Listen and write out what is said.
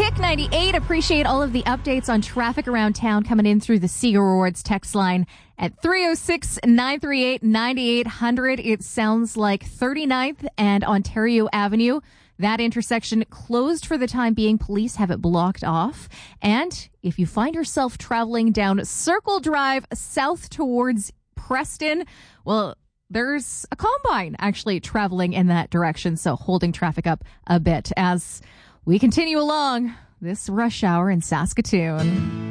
Kick 98. Appreciate all of the updates on traffic around town coming in through the Seeger Rewards text line at 306-938-9800. It sounds like 39th and Ontario Avenue. That intersection closed for the time being. Police have it blocked off. And if you find yourself traveling down Circle Drive south towards Preston, well, there's a combine actually traveling in that direction, so holding traffic up a bit as we continue along this rush hour in Saskatoon.